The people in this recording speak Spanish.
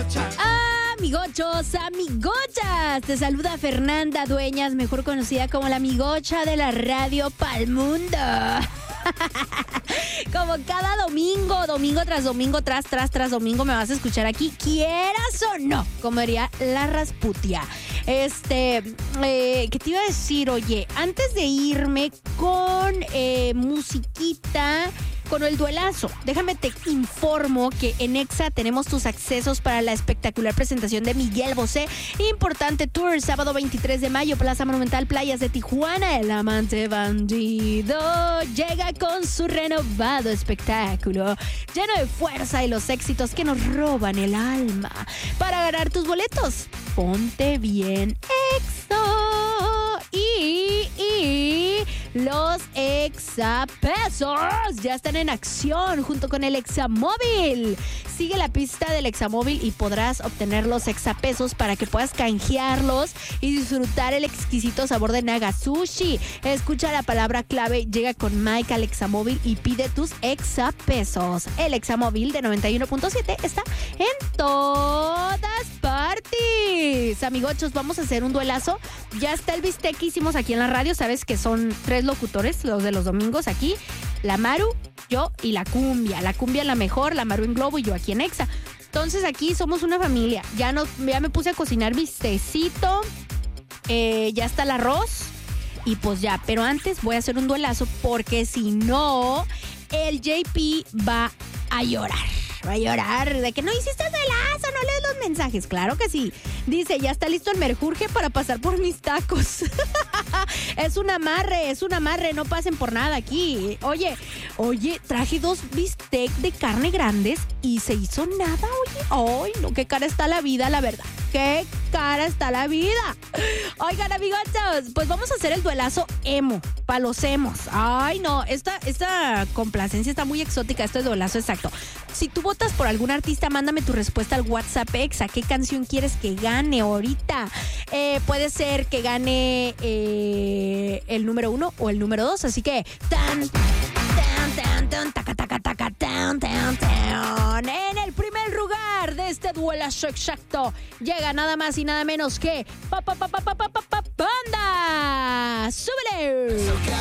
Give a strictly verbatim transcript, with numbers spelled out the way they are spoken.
Amigochos, amigochas, te saluda Fernanda Dueñas, mejor conocida como la amigocha de la radio pa'l mundo. Como cada domingo, domingo tras domingo, tras, tras, tras domingo me vas a escuchar aquí, quieras o no, como diría la Rasputia. Este, eh, ¿qué te iba a decir? Oye, antes de irme con eh, musiquita, con el duelazo, déjame te informo que en Exa tenemos tus accesos para la espectacular presentación de Miguel Bosé. Importante Tour, sábado veintitrés de mayo, Plaza Monumental, Playas de Tijuana. El amante bandido llega con su renovado espectáculo, lleno de fuerza y los éxitos que nos roban el alma. Para ganar tus boletos, ponte bien Exo. Y, y los Exapesos ya están en acción junto con el Examóvil. Sigue la pista del Examóvil y podrás obtener los Exapesos para que puedas canjearlos y disfrutar el exquisito sabor de Naga Sushi. Escucha la palabra clave, llega con Mike al Examóvil y pide tus Exapesos. El Examóvil de noventa y uno punto siete está en todas partes. Amigochos, vamos a hacer un duelazo. Ya está el bistec que hicimos aquí en la radio. Sabes que son tres locutores, los de los domingos aquí. La Maru, yo y la Cumbia. La Cumbia la mejor, la Maru en Globo y yo aquí en Exa. Entonces aquí somos una familia. Ya, no, ya me puse a cocinar bistecito. Eh, ya está el arroz. Y pues ya, pero antes voy a hacer un duelazo porque si no, el J P va a llorar. Va a llorar de que no hiciste duelazo, no lees los mensajes. Claro que sí. Dice, ya está listo el merjurje para pasar por mis tacos. Es un amarre, es un amarre, no pasen por nada aquí. Oye, oye, traje dos bistec de carne grandes y se hizo nada, oye. Ay, no, qué cara está la vida, la verdad. Qué cara está la vida. Oigan, amigochos, pues vamos a hacer el duelazo emo, pa' los emos. Ay, no, esta, esta complacencia está muy exótica, este duelazo exacto. Si tú votas por algún artista, mándame tu respuesta al WhatsApp Exa. ¿Qué canción quieres que gane ahorita? Eh, puede ser que gane eh, el número uno o el número dos. Así que tan, tan, tan, tan, taca, taca, taca, tan, tan, tan. En el primer lugar de este duelazo exacto llega nada más y nada menos que pa, pa, pa, pa, pa, pa, pa, pa, Panda. ¡Súbele!